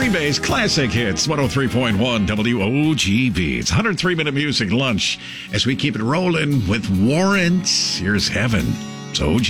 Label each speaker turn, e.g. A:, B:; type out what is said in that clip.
A: Green Bay's classic hits, 103.1 WOGB. It's 103-minute music lunch as we keep it rolling with Warrant. Here's Heaven. It's OG.